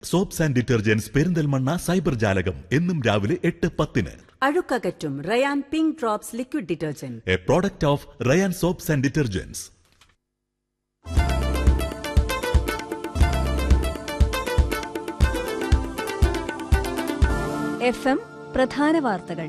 Soaps and detergents Perinthalmanna cyber ജാലകം എന്നും രാവിലെ 8:10. അഴുക്കകറ്റും Ryan pink drops liquid detergent, A product of Ryan soaps and detergents. FM പ്രധാന വാർത്തകൾ.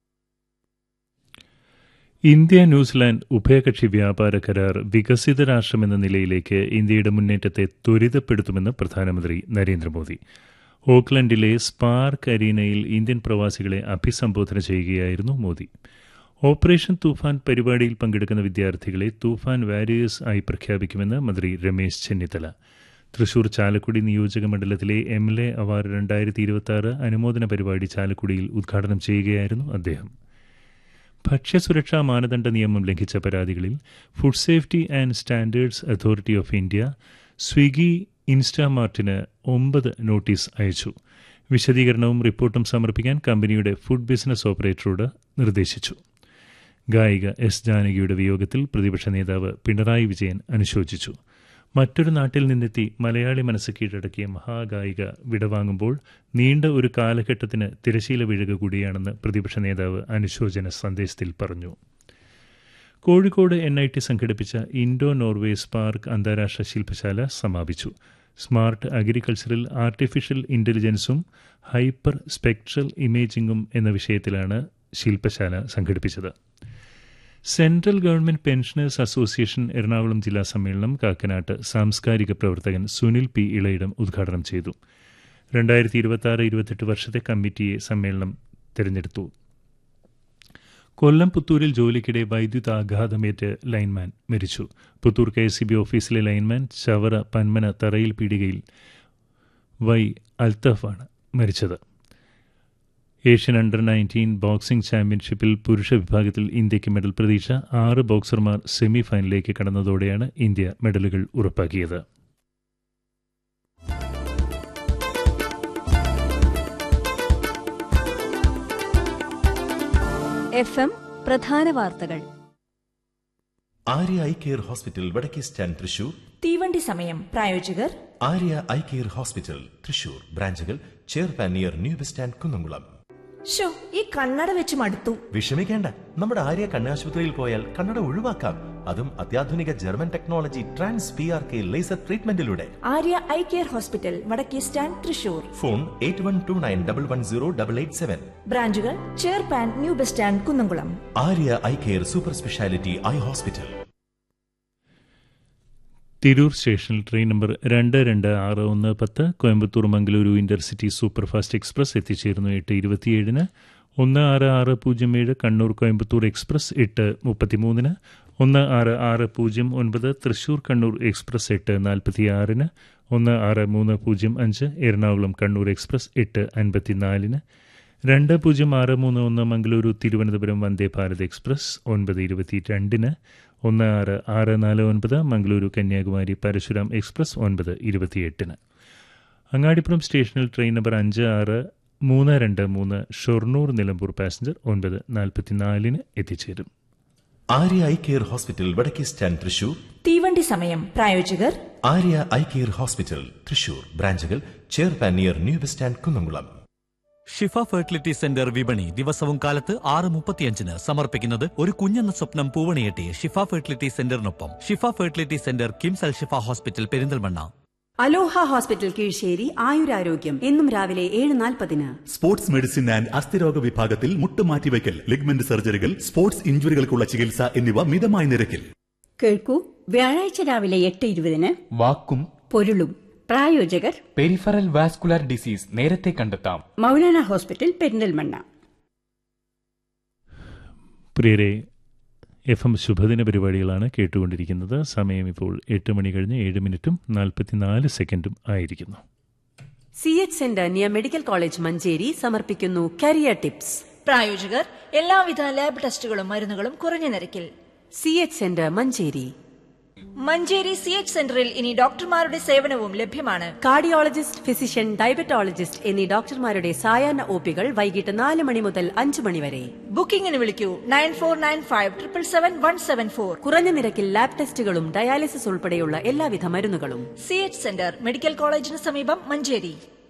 India New Zealand ഉഭയകക്ഷി വ്യാപാര കരാർ വികസിത രാഷ്ട്രമെന്ന നിലയിലേക്ക് ഇന്ത്യയുടെ മുന്നേറ്റത്തെ ത്വരിതപ്പെടുത്തുമെന്ന് പ്രധാനമന്ത്രി നരേന്ദ്രമോദി. ഓക്ലൻഡിലെ സ്പാർക്ക് അരീനയിൽ ഇന്ത്യൻ പ്രവാസികളെ അഭിസംബോധന ചെയ്യുകയായിരുന്നു മോദി. ഓപ്പറേഷൻ തൂഫാൻ പരിപാടിയിൽ പങ്കെടുക്കുന്ന വിദ്യാർത്ഥികളെ തൂഫാൻ വാരിയേഴ്സ് ആയി പ്രഖ്യാപിക്കുമെന്ന് മന്ത്രി രമേശ് ചെന്നിത്തല. തൃശൂർ ചാലക്കുടി നിയോജക മണ്ഡലത്തിലെ MLA അവാർഡ് 2026 അനുമോദന പരിപാടി ചാലക്കുടിയിൽ ഉദ്ഘാടനം ചെയ്യുകയായിരുന്നു അദ്ദേഹം. ഭക്ഷ്യസുരക്ഷാ മാനദണ്ഡ നിയമം ലംഘിച്ച പരാതികളിൽ food safety and standards authority of India Swiggy, ഇൻസ്റ്റാമാർട്ടിന് 9 notice അയച്ചു. വിശദീകരണവും റിപ്പോർട്ടും സമർപ്പിക്കാൻ കമ്പനിയുടെ ഫുഡ് ബിസിനസ് ഓപ്പറേറ്ററോട് നിർദ്ദേശിച്ചു. ഗായിക എസ് ജാനകിയുടെ വിയോഗത്തിൽ പ്രതിപക്ഷ നേതാവ് പിണറായി വിജയൻ അനുശോചിച്ചു. മറ്റൊരു നാട്ടിൽ നിന്നെത്തി മലയാളി മനസ്സ് കീഴടക്കിയ മഹാഗായിക വിടവാങ്ങുമ്പോൾ നീണ്ട ഒരു കാലഘട്ടത്തിന് തിരശീല വീഴുക കൂടിയാണെന്ന് പ്രതിപക്ഷ നേതാവ് അനുശോചന സന്ദേശത്തിൽ പറഞ്ഞു. കോഴിക്കോട് NIT സംഘടിപ്പിച്ച ഇൻഡോ നോർവേ സ്പാർക്ക് അന്താരാഷ്ട്ര ശില്പശാല സമാപിച്ചു. സ്മാർട്ട് അഗ്രികൾച്ചറിൽ ആർട്ടിഫിഷ്യൽ ഇന്റലിജൻസും ഹൈപ്പർ സ്പെക്ട്രൽ ഇമേജിംഗും എന്ന വിഷയത്തിലാണ് ശില്പശാല സംഘടിപ്പിച്ചത്. Central government pensioners association Ernakulam ജില്ലാ സമ്മേളനം കാക്കനാട്ട് സാംസ്കാരിക പ്രവർത്തകൻ സുനിൽ P. ഇളയിടം ഉദ്ഘാടനം ചെയ്തു. 2026-28 വർഷത്തെ കമ്മിറ്റിയെ സമ്മേളനം തെരഞ്ഞെടുത്തു. കൊല്ലം പുത്തൂരിൽ ജോലിക്കിടെ വൈദ്യുതാഘാതമേറ്റ് ലൈൻമാൻ മരിച്ചു. പുത്തൂർ KSEB ഓഫീസിലെ ലൈൻമാൻ ചവറ പന്മന തറയിൽ പീടികയിൽ വൈ അൽത്തഫാണ് മരിച്ചത്. ഏഷ്യൻ അണ്ടർ-19 ബോക്സിംഗ് ചാമ്പ്യൻഷിപ്പിൽ പുരുഷ വിഭാഗത്തിൽ ഇന്ത്യയ്ക്ക് മെഡൽ പ്രതീക്ഷ. 6 ബോക്സർമാർ സെമി ഫൈനലിലേക്ക് കടന്നതോടെയാണ് ഇന്ത്യ മെഡലുകൾ ഉറപ്പാക്കിയത്. FM പ്രധാന വാർത്തകൾ. ആര്യ ഐ കെയർ ഹോസ്പിറ്റൽ വടക്കേ സ്റ്റാൻഡ് തൃശൂർ. തീവണ്ടി സമയം. പ്രായോജകർ Arya eye care hospital Thrissur. ബ്രാഞ്ചുകൾ ചെയർപാൻ near new bus stand Kunnamkulam. ഈ കണ്ണട വെച്ച് മടുത്തു. വിഷമിക്കേണ്ട, നമ്മുടെ ആര്യ കണ്ണാശുപത്രിയിൽ പോയാൽ കണ്ണട ഒഴിവാക്കാം. അതും അത്യാധുനിക German technology trans PRK laser ട്രീറ്റ്മെന്റിലൂടെ. Arya eye care hospital വടക്കേ സ്റ്റാൻഡ് തൃശൂർ. ഫോൺ 8129110887. ബ്രാഞ്ചുകൾ ചെയർപാൻ new bus stand Kunnamkulam. Arya eye care super speciality eye hospital. Tirur സ്റ്റേഷനിൽ train number 226110 Coimbatore Mangaluru intercity superfast express എത്തിച്ചേരുന്നു 8:27. 16607 Kannur Coimbatore express 8:33. 16609 Thrissur Kannur express 8:46. 16305 Ernakulam Kannur express 8:54. 20631 Mangaluru Thiruvananthapuram Vande Bharat express 9:22. 16649 Mangaluru Kanyakumari Parasuram express 9:28. Angadipuram സ്റ്റേഷനിൽ train number 56323 Shoranur Nilambur passenger 9:44 എത്തിച്ചേരും. Arya eye care hospital വടക്കേ stand Thrissur. തീവണ്ടി സമയം. പ്രായോജകർ Arya eye care hospital Thrissur. ബ്രാഞ്ചുകൾ ചെയർപാൻ near new bus stand Kunnamkulam. ഷിഫ fertility centre വിപണി ദിവസവും കാലത്ത് 6:35 സമർപ്പിക്കുന്നത് ഒരു കുഞ്ഞെന്ന സ്വപ്നം പൂവണിയെട്ടി ഷിഫ ഫെർട്ടിലിറ്റി സെന്ററിനൊപ്പം. ഷിഫ ഫെർട്ടിലിറ്റി സെന്റർ കിംസ് അൽ ഷിഫ ഹോസ്പിറ്റൽ പെരിന്തൽമണ്ണ. അലോഹ ഹോസ്പിറ്റൽ കീഴ്ശ്ശേരി. ആയുരാരോഗ്യം എന്നും രാവിലെ 7:40. സ്പോർട്സ് മെഡിസിൻ ആൻഡ് അസ്ഥിരോഗ വിഭാഗത്തിൽ മുട്ടുമാറ്റിവയ്ക്കൽ, ലിഗ്മെന്റ് സർജറികൾ, സ്പോർട്സ് ഇഞ്ചുറികൾക്കുള്ള ചികിത്സ എന്നിവ മിതമായ നിരക്കിൽ. കേൾക്കൂ, വ്യാഴാഴ്ച രാവിലെ 8:20 വാക്കും പൊരുളും. പ്രായോജകർ പെരിഫറൽ വാസ്കുലർ ഡിസീസ് നേരത്തെ കണ്ടെത്താം. മൗലാന ഹോസ്പിറ്റൽ പെരിന്തൽമണ്ണ. പ്രിയരെ, FM ശുഭദിന പരിപാടികളാണ് കേട്ടുകൊണ്ടിരിക്കുന്നത്. സമയം ഇപ്പോൾ 8:07:44 ആയിരിക്കുന്നു. CH centre near medical college Manjeri സമർപ്പിക്കുന്നു കരിയർ ടിപ്സ്. പ്രായോജകർ എല്ലാവിധ ലാബ് ടെസ്റ്റുകളും മരുന്നുകളും കുറഞ്ഞ നിരക്കിൽ. CH centre Manjeri. Manjeri CH സെന്ററിൽ ഇനി ഡോക്ടർമാരുടെ സേവനവും ലഭ്യമാണ്. കാർഡിയോളജിസ്റ്റ്, ഫിസിഷ്യൻ, ഡയബറ്റോളജിസ്റ്റ് എന്നീ ഡോക്ടർമാരുടെ സായാഹ്ന OPകൾ വൈകിട്ട് 4 മണി മുതൽ 5 മണി വരെ. ബുക്കിംഗിന് വിളിക്കൂ 9495777174. കുറഞ്ഞ നിരക്കിൽ ലാബ് ടെസ്റ്റുകളും ഡയാലിസിസ് ഉൾപ്പെടെയുള്ള എല്ലാവിധ മരുന്നുകളും. CH സെന്റർ മെഡിക്കൽ കോളേജിന് സമീപം മഞ്ചേരി.